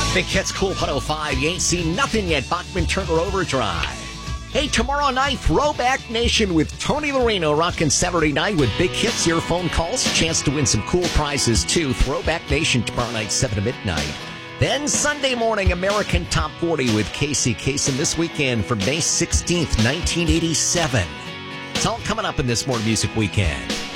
Big Hits Cool 105. You ain't seen nothing yet. Bachman Turner Overdrive. Hey, tomorrow night, Throwback Nation with Tony Loreno rocking Saturday night with big hits, your phone calls, chance to win some cool prizes too. Throwback Nation tomorrow night, 7 to midnight. Then Sunday morning, American Top 40 with Casey Kasem this weekend from May 16th, 1987. It's all coming up in this More Music Weekend.